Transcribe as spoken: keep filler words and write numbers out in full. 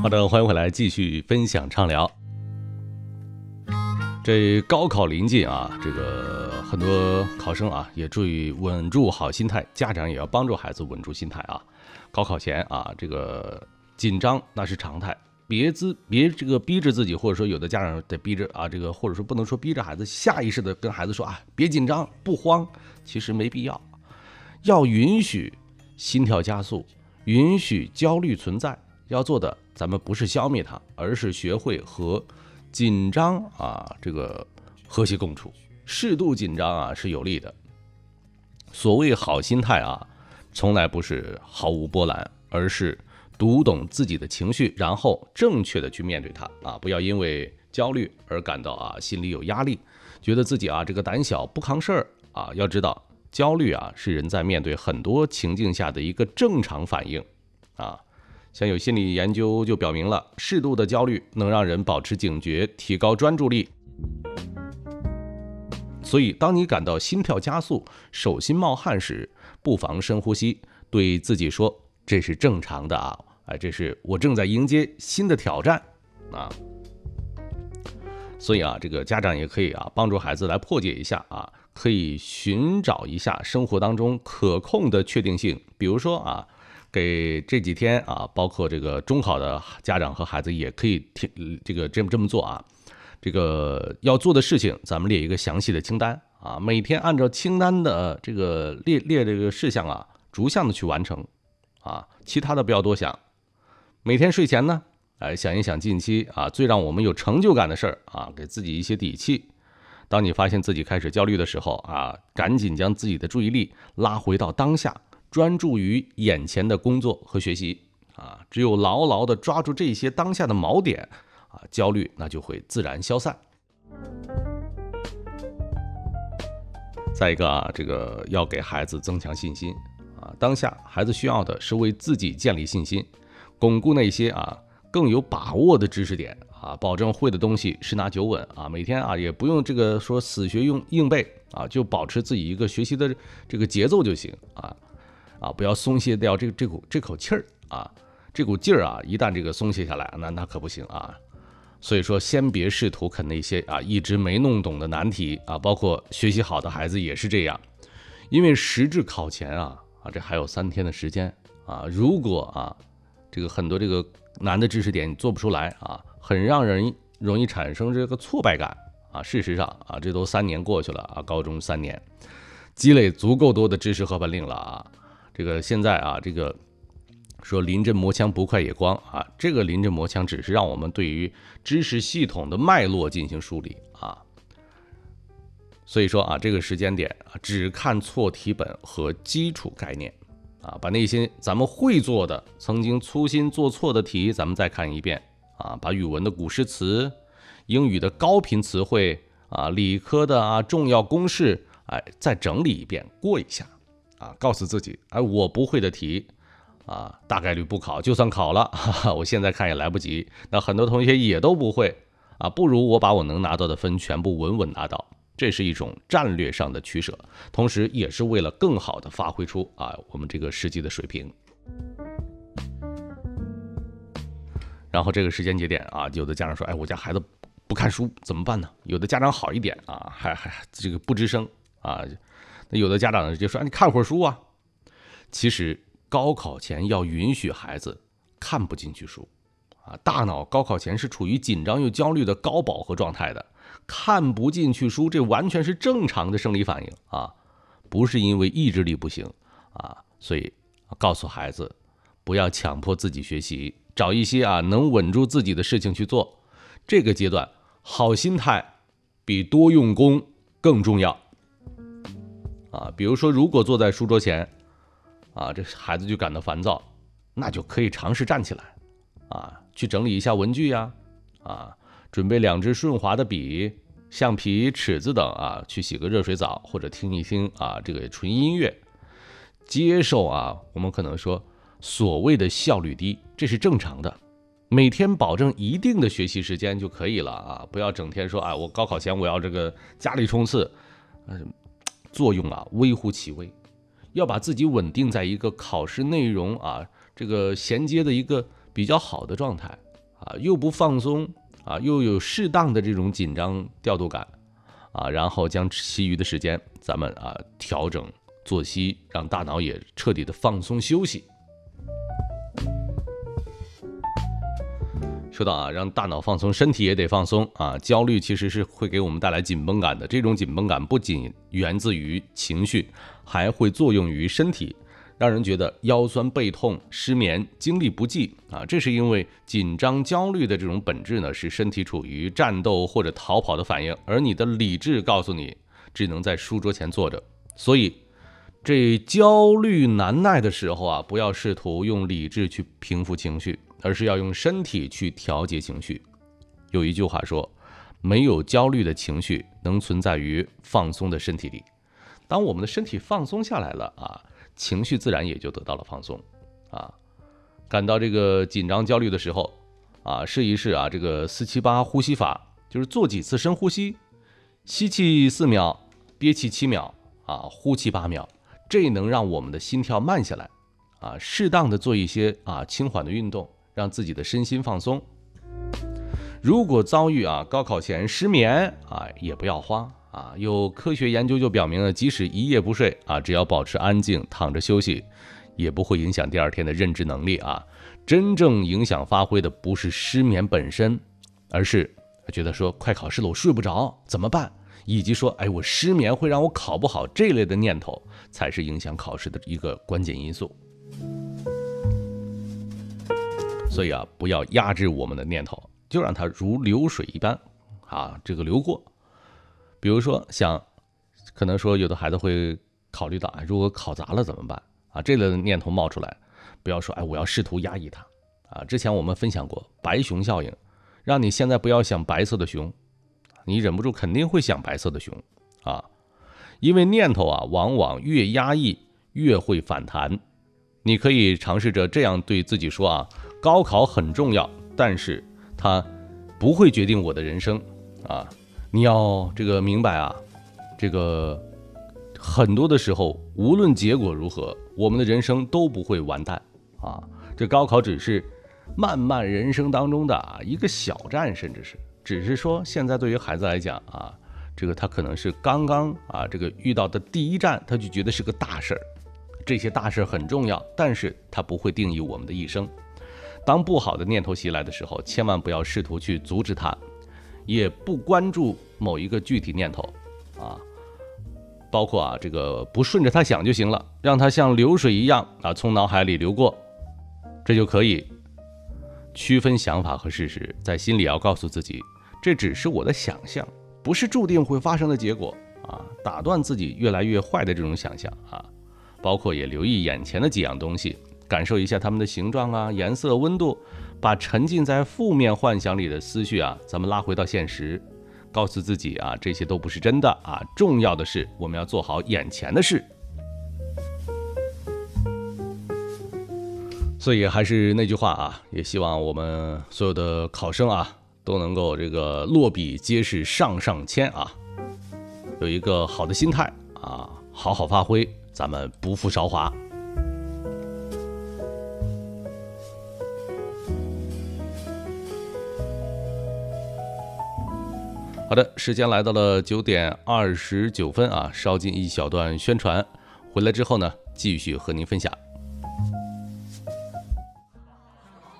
好的，欢迎回来继续分享畅聊。这高考临近啊，这个很多考生啊也注意稳住好心态，家长也要帮助孩子稳住心态啊。高考前啊，这个紧张那是常态，别自别这个逼着自己，或者说有的家长得逼着啊，这个或者说不能说逼着孩子，下意识的跟孩子说啊，别紧张，不慌，其实没必要，要允许心跳加速，允许焦虑存在。要做的，咱们不是消灭它，而是学会和紧张啊这个和谐共处。适度紧张啊是有利的。所谓好心态啊，从来不是毫无波澜，而是读懂自己的情绪，然后正确的去面对它啊！不要因为焦虑而感到啊心里有压力，觉得自己啊这个胆小不扛事儿啊。要知道，焦虑啊是人在面对很多情境下的一个正常反应啊。像有心理研究就表明了，适度的焦虑能让人保持警觉，提高专注力。所以，当你感到心跳加速、手心冒汗时，不妨深呼吸，对自己说：“这是正常的啊，哎，这是我正在迎接新的挑战啊。”所以啊，这个家长也可以啊帮助孩子来破解一下啊，可以寻找一下生活当中可控的确定性，比如说啊。给这几天啊，包括这个中考的家长和孩子也可以听这个这么这么做啊。这个要做的事情，咱们列一个详细的清单啊，每天按照清单的这个列列这个事项啊，逐项的去完成啊，其他的不要多想。每天睡前呢，哎，想一想近期啊最让我们有成就感的事儿啊，给自己一些底气。当你发现自己开始焦虑的时候啊，赶紧将自己的注意力拉回到当下。专注于眼前的工作和学习啊，只有牢牢地抓住这些当下的锚点啊，焦虑那就会自然消散。再一个啊，这个要给孩子增强信心啊，当下孩子需要的是为自己建立信心，巩固那些啊更有把握的知识点啊，保证会的东西十拿九稳啊，每天啊也不用这个说死学用硬背啊，就保持自己一个学习的这个节奏就行啊。啊，不要松懈掉这这股这口气儿啊，这股劲儿啊，一旦这个松懈下来，那那可不行啊。所以说，先别试图啃那些啊一直没弄懂的难题啊，包括学习好的孩子也是这样，因为时至考前啊啊，这还有三天的时间啊，如果啊这个很多这个难的知识点你做不出来啊，很让人容易产生这个挫败感啊。事实上啊，这都三年过去了啊，高中三年，积累足够多的知识和本领了啊。这个现在啊，这个说临阵磨枪不快也光啊，这个临阵磨枪只是让我们对于知识系统的脉络进行梳理啊。所以说啊，这个时间点啊，只看错题本和基础概念啊，把那些咱们会做的、曾经粗心做错的题，咱们再看一遍啊，把语文的古诗词、英语的高频词汇啊、理科的啊重要公式，哎，再整理一遍，过一下。啊，告诉自己，哎，我不会的题，啊，大概率不考，就算考了，哈哈，我现在看也来不及。那很多同学也都不会，啊，不如我把我能拿到的分全部稳稳拿到，这是一种战略上的取舍，同时也是为了更好的发挥出啊我们这个实际的水平。然后这个时间节点啊，有的家长说，哎，我家孩子不看书怎么办呢？有的家长好一点啊，还还这个不吱声啊。那有的家长就说，你看会儿书啊。其实高考前要允许孩子看不进去书啊，大脑高考前是处于紧张又焦虑的高饱和状态的，看不进去书，这完全是正常的生理反应啊，不是因为意志力不行啊。所以告诉孩子，不要强迫自己学习，找一些啊能稳住自己的事情去做。这个阶段，好心态比多用功更重要。啊，比如说，如果坐在书桌前，啊，这孩子就感到烦躁，那就可以尝试站起来，啊，去整理一下文具呀，啊，准备两支顺滑的笔、橡皮、尺子等啊，去洗个热水澡，或者听一听啊这个纯音乐，接受啊，我们可能说所谓的效率低，这是正常的，每天保证一定的学习时间就可以了啊，不要整天说啊，我高考前我要这个加力冲刺，嗯、呃。作用啊微乎其微，要把自己稳定在一个考试内容啊这个衔接的一个比较好的状态啊，又不放松啊，又有适当的这种紧张调度感啊，然后将其余的时间咱们啊调整作息，让大脑也彻底的放松休息。说到啊，让大脑放松，身体也得放松啊。焦虑其实是会给我们带来紧绷感的，这种紧绷感不仅源自于情绪，还会作用于身体，让人觉得腰酸背痛、失眠、精力不济啊。这是因为紧张、焦虑的这种本质呢，是身体处于战斗或者逃跑的反应，而你的理智告诉你只能在书桌前坐着。所以，这焦虑难耐的时候啊，不要试图用理智去平复情绪，而是要用身体去调节情绪。有一句话说，没有焦虑的情绪能存在于放松的身体里。当我们的身体放松下来了啊，情绪自然也就得到了放松啊。感到这个紧张焦虑的时候啊，试一试啊这个四七八呼吸法，就是做几次深呼吸，吸气四秒，憋气七秒啊，呼气八秒，这能让我们的心跳慢下来啊。适当的做一些啊轻缓的运动，让自己的身心放松。如果遭遇啊高考前失眠啊，也不要慌啊。有科学研究就表明了，即使一夜不睡啊，只要保持安静，躺着休息，也不会影响第二天的认知能力啊。真正影响发挥的不是失眠本身，而是觉得说快考试了，我睡不着怎么办？以及说哎，我失眠会让我考不好，这类的念头才是影响考试的一个关键因素。所以啊，不要压制我们的念头，就让它如流水一般啊，这个流过。比如说像可能说有的孩子会考虑到，哎，如果考砸了怎么办啊？这类的念头冒出来，不要说哎，我要试图压抑它啊。之前我们分享过白熊效应，让你现在不要想白色的熊，你忍不住肯定会想白色的熊啊。因为念头啊，往往越压抑越会反弹。你可以尝试着这样对自己说啊，高考很重要，但是它不会决定我的人生啊。你要这个明白啊，这个很多的时候，无论结果如何，我们的人生都不会完蛋啊。这高考只是漫漫人生当中的啊一个小站，甚至是只是说现在对于孩子来讲啊，这个他可能是刚刚啊这个遇到的第一站，他就觉得是个大事儿。这些大事很重要，但是它不会定义我们的一生。当不好的念头袭来的时候，千万不要试图去阻止它，也不关注某一个具体念头啊，包括啊这个不顺着它想就行了，让它像流水一样啊从脑海里流过，这就可以区分想法和事实。在心里要告诉自己，这只是我的想象，不是注定会发生的结果啊，打断自己越来越坏的这种想象啊。包括也留意眼前的几样东西，感受一下它们的形状啊、颜色、温度，把沉浸在负面幻想里的思绪啊，咱们拉回到现实，告诉自己啊，这些都不是真的啊，重要的是我们要做好眼前的事。所以还是那句话啊，也希望我们所有的考生啊，都能够这个落笔皆是上上签啊，有一个好的心态啊，好好发挥，咱们不负韶华。好的，时间来到了九点二十九分啊，稍进一小段宣传，回来之后呢，继续和您分享。